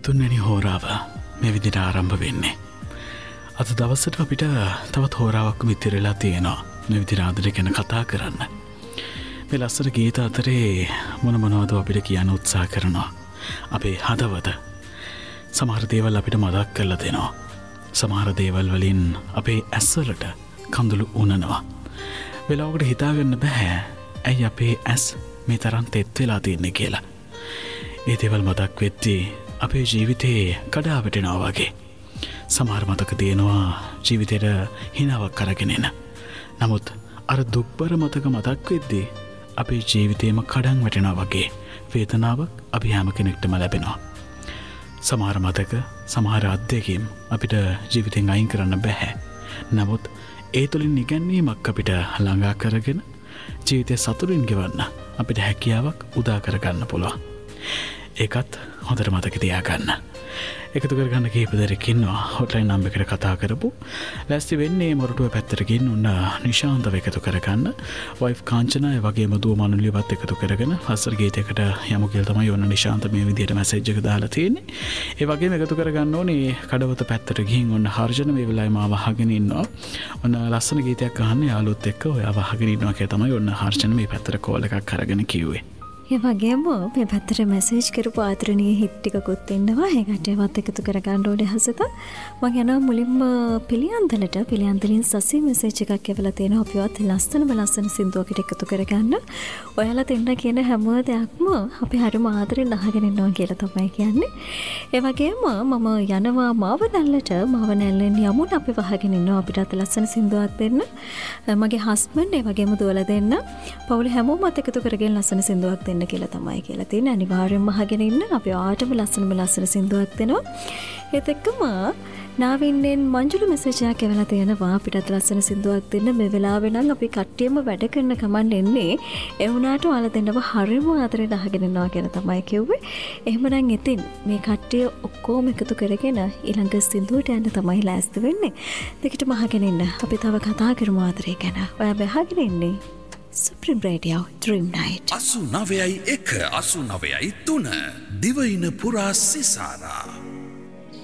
තුන්වැනි හෝරාව මේ විදිහට ආරම්භ වෙන්නේ. අද දවසට අපිට තවත් හෝරාවක් විතරලා තියෙනවා මේ විදිහට ආදරය ගැන කතා කරන්න. මේ ලස්සන ගීත අතරේ මොනවද අපිට කියන්න උත්සාහ කරනවා. අපේ හදවත සමහර දේවල් අපිට මතක් කරලා දෙනවා. සමහර දේවල් වලින් අපේ ඇස්වලට කඳුළු උනනවා. වෙලාවකට හිතාගන්න බෑ ඇයි අපේ ඇස් මේ තරම් තෙත් වෙලා තියන්නේ කියලා. ඒ දේවල් මතක් වෙද්දී අපේ ජීවිතේ කඩා වැටෙනවා වගේ. සමහර මතක තියෙනවා ජීවිතේට හිනාවක් අරගෙන එන. නමුත් අර දුක්බර මතක මතක් වෙද්දී අපේ ජීවිතේම කඩන් වැටෙනවා වගේ වේදනාවක් අපි හැම කෙනෙක්ටම ලැබෙනවා. සමහර මතක සමහර අත්දැකීම් අපිට ජීවිතෙන් අයින් කරන්න බෑ. නමුත් ඒ තුළින් ඉගැන්වීමක් අපිට ළඟා කරගෙන ජීවිතය සතුටින් ගෙවන්න අපිට හැකියාවක් උදා කරගන්න පුළුවන්. ඒකත් හොඳට මතක තියාගන්න. එකතු කරගන්න කීප දෙනෙක් ඉන්නවා හොට්ලයින් නම්බර් එකට කතා කරපු. ලෑස්ති වෙන්නේ මොරටුව පැත්තට ගිහින් උන්න නිශාන්තව එකතු කරගන්න. වයිෆ් කාංචනා ඒ වගේම දුව මනුලියවත් එකතු කරගෙන හස්සර ගීතයකට යමු කියලා තමයි ඔන්න නිශාන්ත මේ විදිහට මැසේජ් එක දාලා තියෙන්නේ. ඒ වගේම එකතු කරගන්න ඕනේ කඩවත පැත්තට ගිහින් ඔන්න හර්ෂණ මේ වෙලාවේ මාව අහගෙන ඉන්නවා. ඔන්න ලස්සන ගීතයක් අහන්න යාළුවොත් එක්ක ඔයාව අහගෙන ඉන්නවා කියලා තමයි ඔන්න හර්ෂණ මේ පැත්තට කෝල් එකක් අරගෙන කිව්වේ. ඒ වගේම මේ පැත්තට මැසේජ් කරපු ආදරණීය හිට් ටිකකුත් ඉන්නවා. ඒ කට්ටියවත් එකතු කරගන්න ඕනේ හසත. මම යනවා මුලින්ම පිළියන්තලින් සසි මැසේජ් එකක් එවලා තියෙනවා. අපිවත් ලස්සන සින්දුවකට එකතු කරගන්න. ඔයාලා දෙන්න කියන හැම දෙයක්ම අපි හරිම ආදරෙන් අහගෙන ඉන්නවා කියලා තමයි කියන්නේ. ඒ වගේම මම යනවා මාවනැල්ලෙන් යමුන අපි වහගෙන ඉන්නවා. අපිට ලස්සන සින්දුවක් දෙන්න. මගේ හස්බන්ඩ් ඒ වගේම දුවලා දෙන්න. පවුලේ හැමෝමත් එකතු කරගෙන ලස්සන සින්දුවක් දෙන්න කියලා තමයි කියලා තියෙන. අනිවාර්යෙන්ම අහගෙන ඉන්න. අපි ආටම ලස්සන සින්දුවක් දෙනවා. ඒත් එක්කම නාවින්නෙන් මංජුල මැසේජ් එකක් එවලා තියෙනවා. අපිටත් ලස්සන සින්දුවක් දෙන්න. මේ වෙලාවේ නම් අපි කට්ටියම වැඩ කරන කමන් එන්නේ. ඒ වුණාට ඔයාලා දෙන්නව හරිම ආදරෙන් අහගෙන ඉන්නවා කියලා තමයි කිව්වේ. එහෙමනම් ඉතින් මේ කට්ටිය ඔක්කොම එකතු කරගෙන ඊළඟ සින්දුවට යන්න තමයි ලෑස්ති වෙන්නේ. දෙකටම අහගෙන ඉන්න. අපි තව කතා කරමු ආදරය ගැන. ඔයා බහගෙන ඉන්නේ Supreme Radio Dream Night 89.1 89.3 දිවයින පුරා සිසාරා